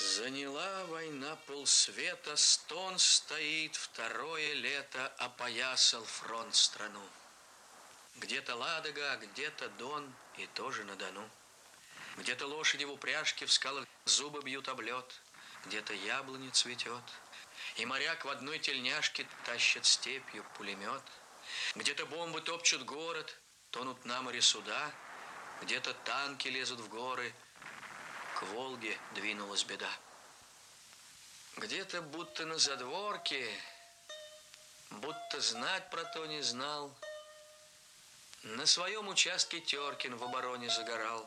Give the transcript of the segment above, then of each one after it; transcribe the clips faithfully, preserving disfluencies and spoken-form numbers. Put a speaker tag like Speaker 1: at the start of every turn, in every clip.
Speaker 1: Заняла война полсвета, стон стоит, второе лето опоясал фронт страну. Где-то Ладога, где-то Дон, и тоже на Дону. Где-то лошади в упряжке в скалах зубы бьют об лед, где-то яблоня цветет, и моряк в одной тельняшке тащит степью пулемет. Где-то бомбы топчут город, тонут на море суда, где-то танки лезут в горы, к Волге двинулась беда. Где-то будто на задворке, будто знать про то не знал, на своем участке Теркин в обороне загорал.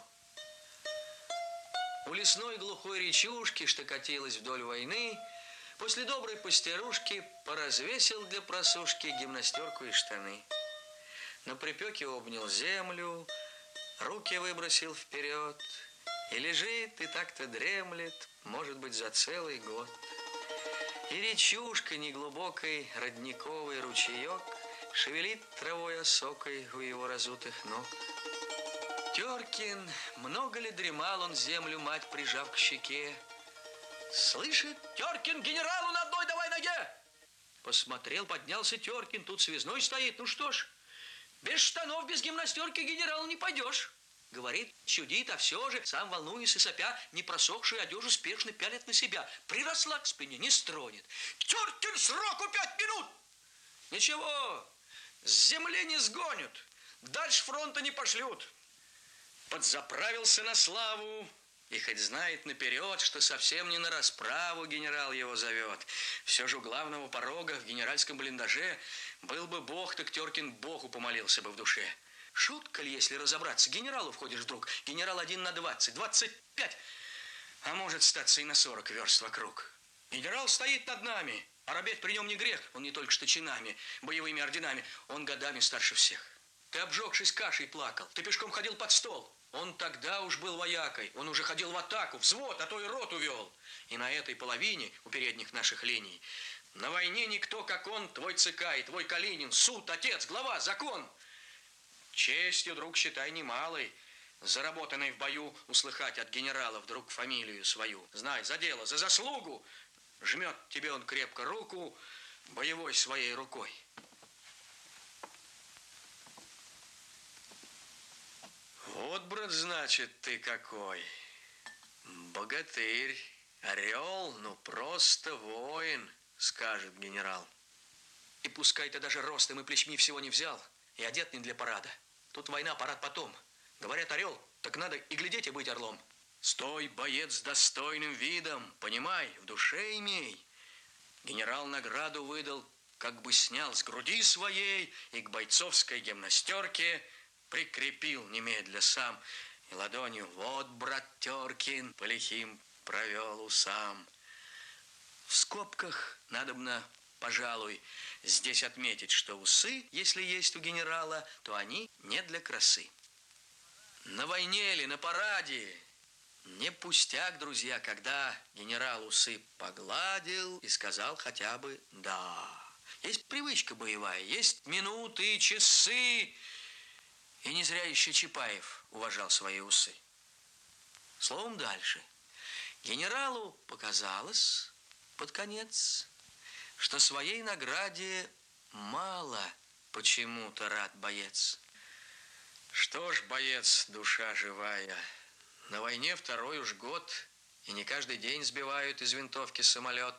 Speaker 1: У лесной глухой речушки, что катилась вдоль войны, после доброй пастерушки поразвесил для просушки гимнастерку и штаны. На припеке обнял землю, руки выбросил вперед, и лежит, и так-то дремлет, может быть, за целый год. И речушка неглубокой, родниковый ручеек шевелит травой осокой у его разутых ног. Теркин, много ли дремал он землю, мать прижав к щеке? Слышит: Теркин, генералу на одной давай ноге! Посмотрел, поднялся Теркин, тут связной стоит. Ну что ж, без штанов, без гимнастерки генералу не пойдешь. Говорит, чудит, а все же, сам волнуясь и сопя, не просохшую одежу спешно пялит на себя. Приросла к спине, не стронет. Теркин, сроку пять минут! Ничего, с земли не сгонят, дальше фронта не пошлют. Подзаправился на славу, и хоть знает наперед, что совсем не на расправу генерал его зовет, все же у главного порога в генеральском блиндаже был бы Бог, так Теркин Богу помолился бы в душе. Шутка ли, если разобраться, генералу входишь вдруг, генерал один на двадцать, двадцать пять, а может статься и на сорок верст вокруг. Генерал стоит над нами, а робеть при нем не грех, он не только что чинами, боевыми орденами, он годами старше всех. Ты, обжегшись кашей, плакал, ты пешком ходил под стол. Он тогда уж был воякой, он уже ходил в атаку, взвод, а то и роту вел. И на этой половине, у передних наших линий, на войне никто, как он, твой ЦК и твой Калинин, суд, отец, глава, закон. Честью, друг, считай, немалой, заработанной в бою, услыхать от генерала вдруг фамилию свою. Знай, за дело, за заслугу, жмет тебе он крепко руку боевой своей рукой. Вот, брат, значит, ты какой. Богатырь, орел, ну просто воин, скажет генерал. И пускай ты даже ростом и плечми всего не взял, и одет не для парада. Тут война, парад потом. Говорят, орел, так надо и глядеть, и быть орлом. Стой, боец, с достойным видом, понимай, в душе имей. Генерал награду выдал, как бы снял с груди своей и к бойцовской гимнастерке прикрепил немедля сам. И ладонью: вот, брат Теркин, по лихим провел усам. В скобках надобно, пожалуй, здесь отметить, что усы, если есть у генерала, то они не для красы. На войне или на параде не пустяк, друзья, когда генерал усы погладил и сказал хотя бы «да». Есть привычка боевая, есть минуты, часы. И не зря еще Чапаев уважал свои усы. Словом, дальше. Генералу показалось под конец, что своей награде мало почему-то рад боец. Что ж, боец, душа живая, на войне второй уж год, и не каждый день сбивают из винтовки самолет.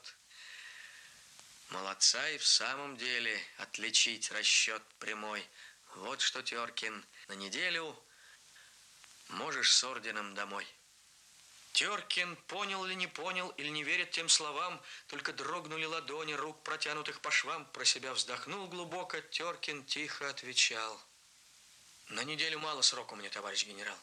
Speaker 1: Молодца и в самом деле отличить расчет прямой. Вот что, Теркин, на неделю можешь с орденом домой. Теркин понял ли, не понял, или не верит тем словам, только дрогнули ладони рук, протянутых по швам, про себя вздохнул глубоко. Теркин тихо отвечал: на неделю мало сроку мне, товарищ генерал.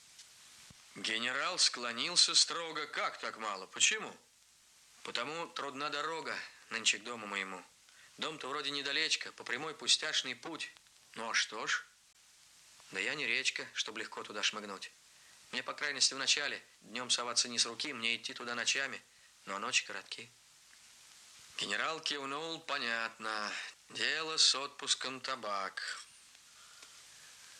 Speaker 1: Генерал склонился строго: как так мало? Почему? Потому трудна дорога нынче к дому моему. Дом-то вроде недалечко, по прямой пустяшный путь. Ну а что ж? Да я не речка, чтобы легко туда шмыгнуть. Мне, по крайности, в начале днем соваться не с руки, мне идти туда ночами, ну а ночи коротки. Генерал кивнул: понятно. Дело с отпуском табак.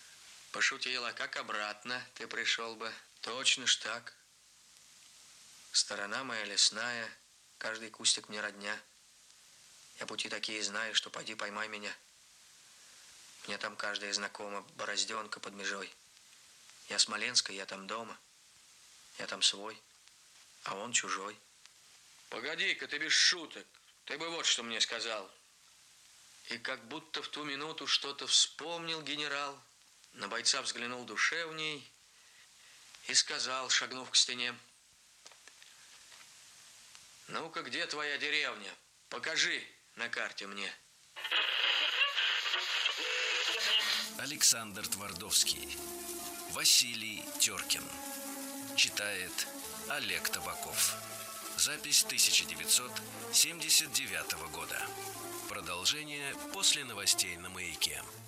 Speaker 1: Пошутил: а как обратно ты пришел бы? Точно ж так. Сторона моя лесная, каждый кустик мне родня. Я пути такие знаю, что пойди поймай меня. Мне там каждая знакома, борозденка под межой. Я Смоленска, я там дома. Я там свой, а он чужой. Погоди-ка, ты без шуток. Ты бы вот что мне сказал. И как будто в ту минуту что-то вспомнил генерал, на бойца взглянул душевней и сказал, шагнув к стене: ну-ка, где твоя деревня? Покажи на карте мне.
Speaker 2: Александр Твардовский. Василий Теркин. Читает Олег Табаков. Запись тысяча девятьсот семьдесят девятого года. Продолжение после новостей на Маяке.